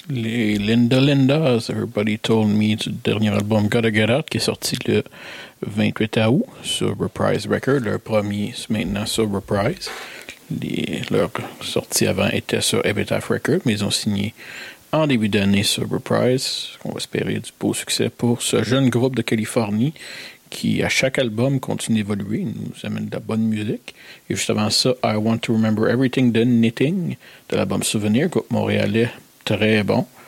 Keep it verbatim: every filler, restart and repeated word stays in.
Les Linda Lindas, Everybody Told Me, du dernier album Gotta Get Out, qui est sorti le vingt-huit août sur Reprise Records. Leur premier, c'est maintenant sur Reprise. Les, leur sortie avant était sur Epitaph Records, mais ils ont signé en début d'année sur Reprise. On va espérer du beau succès pour ce jeune groupe de Californie qui, à chaque album, continue d'évoluer, nous amène de la bonne musique. Et juste avant ça, I Want to Remember Everything de Knitting, de l'album Souvenir, groupe montréalais très bon.